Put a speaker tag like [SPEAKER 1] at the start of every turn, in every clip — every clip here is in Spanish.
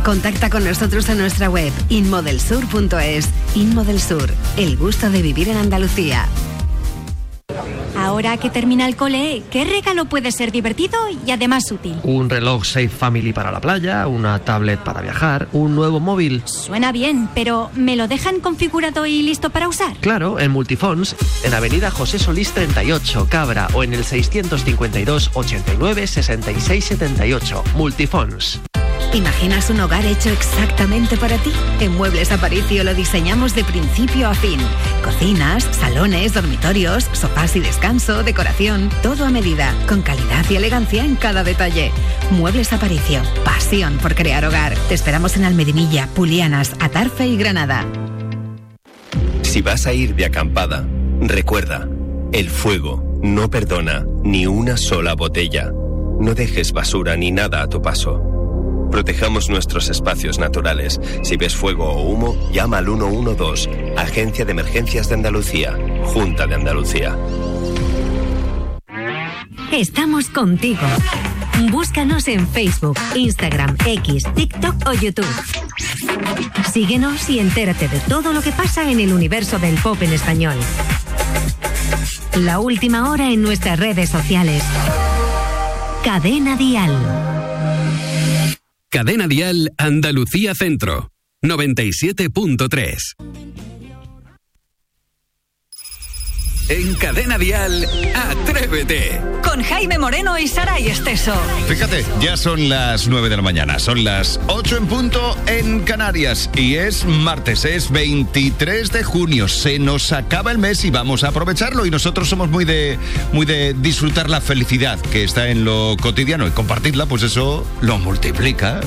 [SPEAKER 1] Contacta con nosotros en nuestra web inmodelsur.es. Inmodelsur, el gusto de vivir en Andalucía.
[SPEAKER 2] Ahora que termina el cole, ¿qué regalo puede ser divertido y además útil?
[SPEAKER 3] Un reloj Safe Family para la playa, una tablet para viajar, un nuevo móvil.
[SPEAKER 2] Suena bien, pero ¿me lo dejan configurado y listo para usar?
[SPEAKER 3] Claro, en Multifons, en Avenida José Solís 38, Cabra, o en el 652 89 66 78. Multifons.
[SPEAKER 1] ¿Imaginas un hogar hecho exactamente para ti? En Muebles Aparicio lo diseñamos de principio a fin. Cocinas, salones, dormitorios, sofás y descanso, decoración, todo a medida, con calidad y elegancia en cada detalle. Muebles Aparicio, pasión por crear hogar. Te esperamos en Almedinilla, Pulianas, Atarfe y Granada.
[SPEAKER 4] Si vas a ir de acampada, recuerda, el fuego no perdona ni una sola botella. No dejes basura ni nada a tu paso. Protejamos nuestros espacios naturales. Si ves fuego o humo, llama al 112, Agencia de Emergencias de Andalucía, Junta de Andalucía.
[SPEAKER 5] Estamos contigo. Búscanos en Facebook, Instagram, X, TikTok o YouTube. Síguenos y entérate de todo lo que pasa en el universo del pop en español. La última hora en nuestras redes sociales. Cadena Dial.
[SPEAKER 6] Cadena Dial Andalucía Centro, 97.3. En Cadena Dial, Atrévete.
[SPEAKER 7] Con Jaime Moreno y Saray Esteso.
[SPEAKER 8] Fíjate, ya son las 9 de la mañana, son las 8 en punto en Canarias y es martes, es 23 de junio, se nos acaba el mes y vamos a aprovecharlo y nosotros somos muy de disfrutar la felicidad que está en lo cotidiano y compartirla, pues eso lo multiplica.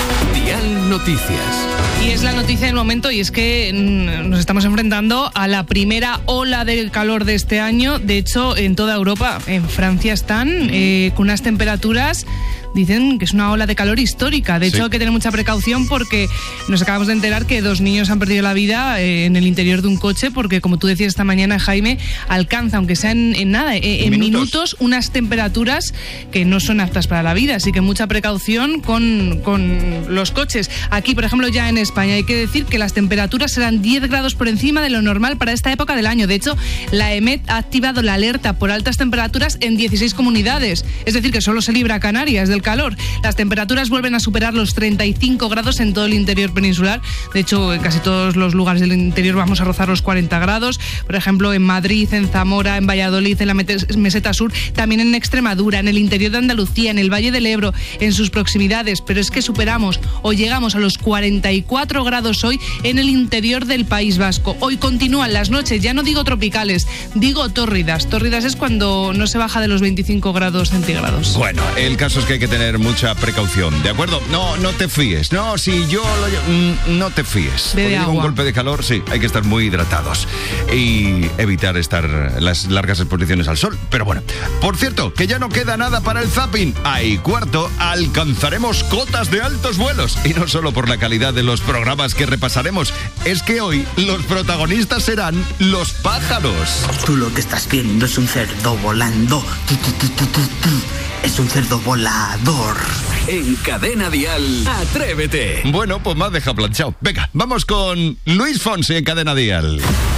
[SPEAKER 6] Dial Noticias.
[SPEAKER 9] Y es la noticia del momento y es que nos estamos enfrentando a la primera ola de calor de este año. De hecho, en toda Europa, en Francia están con unas temperaturas, dicen que es una ola de calor histórica. De hecho, hay que tener mucha precaución porque nos acabamos de enterar que 2 niños han perdido la vida en el interior de un coche porque, como tú decías esta mañana, Jaime, alcanza, aunque sea en minutos, unas temperaturas que no son aptas para la vida. Así que mucha precaución con los coches. Aquí, por ejemplo, ya en España hay que decir que las temperaturas serán 10 grados por encima de lo normal para esta época del año. De hecho, la EMET ha activado la alerta por altas temperaturas en 16 comunidades. Es decir, que solo se libra Canarias del calor. Las temperaturas vuelven a superar los 35 grados en todo el interior peninsular. De hecho, en casi todos los lugares del interior vamos a rozar los 40 grados. Por ejemplo, en Madrid, en Zamora, en Valladolid, en la meseta sur, también en Extremadura, en el interior de Andalucía, en el Valle del Ebro, en sus proximidades. Pero es que superamos o llegamos a los 44 grados hoy en el interior del País Vasco. Hoy continúan las noches, ya no digo tropicales, digo tórridas. Tórridas es cuando no se baja de los 25 grados centígrados.
[SPEAKER 8] Bueno, el caso es que hay que tener mucha precaución, ¿de acuerdo? No te fíes. No, si yo no te fíes.
[SPEAKER 9] Bebe agua.
[SPEAKER 8] Un golpe de calor, sí, hay que estar muy hidratados y evitar las largas exposiciones al sol. Pero bueno, por cierto, que ya no queda nada para el zapping. A y cuarto alcanzaremos cotas de altos vuelos. Y no solo por la calidad de los programas que repasaremos, es que hoy los protagonistas serán los pájaros.
[SPEAKER 10] Tú lo que estás viendo es un cerdo volando. Es un cerdo volador.
[SPEAKER 6] En Cadena Dial, Atrévete.
[SPEAKER 8] Bueno, pues me has dejado planchado. Venga, vamos con Luis Fonsi en Cadena Dial.